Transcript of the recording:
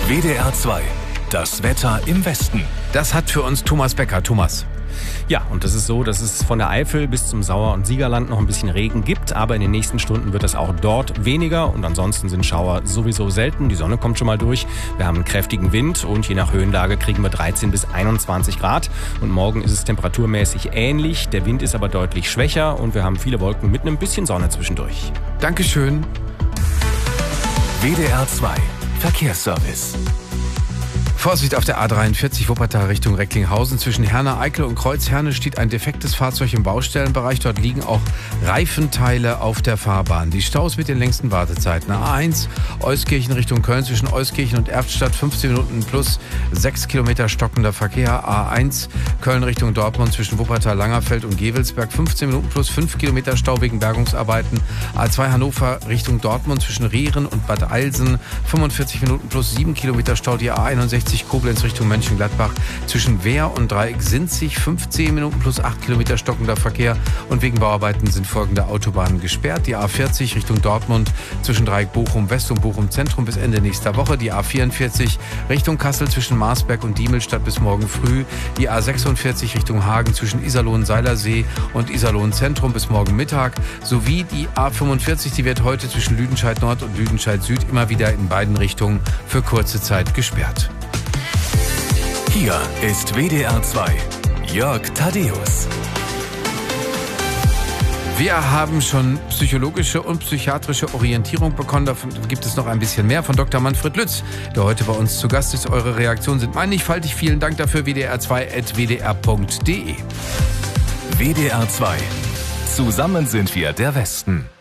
WDR 2. Das Wetter im Westen. Das hat für uns Thomas Becker. Thomas. Ja, und das ist so, dass es von der Eifel bis zum Sauer- und Siegerland noch ein bisschen Regen gibt, aber in den nächsten Stunden wird es auch dort weniger und ansonsten sind Schauer sowieso selten. Die Sonne kommt schon mal durch. Wir haben einen kräftigen Wind und je nach Höhenlage kriegen wir 13 bis 21 Grad. Und morgen ist es temperaturmäßig ähnlich. Der Wind ist aber deutlich schwächer und wir haben viele Wolken mit einem bisschen Sonne zwischendurch. Dankeschön. WDR 2. Verkehrsservice. Vorsicht auf der A43 Wuppertal Richtung Recklinghausen. Zwischen Herne-Eickel und Kreuzherne steht ein defektes Fahrzeug im Baustellenbereich. Dort liegen auch Reifenteile auf der Fahrbahn. Die Staus mit den längsten Wartezeiten. A1 Euskirchen Richtung Köln zwischen Euskirchen und Erftstadt 15 Minuten plus 6 Kilometer stockender Verkehr. A1 Köln Richtung Dortmund zwischen Wuppertal, Langerfeld und Gewelsberg 15 Minuten plus 5 Kilometer Stau wegen Bergungsarbeiten. A2 Hannover Richtung Dortmund zwischen Rehren und Bad Eilsen 45 Minuten plus 7 Kilometer Stau. Die A61 Koblenz Richtung Mönchengladbach zwischen Wehr und Dreieck-Sinzig 15 Minuten plus 8 Kilometer stockender Verkehr und wegen Bauarbeiten sind folgende Autobahnen gesperrt. Die A40 Richtung Dortmund zwischen Dreieck Bochum West und Bochum Zentrum bis Ende nächster Woche. Die A44 Richtung Kassel zwischen Marsberg und Diemelstadt bis morgen früh. Die A46 Richtung Hagen zwischen Iserlohn-Seilersee und Iserlohn Zentrum bis morgen Mittag. Sowie die A45, die wird heute zwischen Lüdenscheid Nord und Lüdenscheid Süd immer wieder in beiden Richtungen für kurze Zeit gesperrt. Hier ist WDR 2. Jörg Thaddeus. Wir haben schon psychologische und psychiatrische Orientierung bekommen. Davon gibt es noch ein bisschen mehr von Dr. Manfred Lütz, der heute bei uns zu Gast ist. Eure Reaktionen sind mannigfaltig. Vielen Dank dafür. WDR2@wdr.de. WDR 2. Zusammen sind wir der Westen.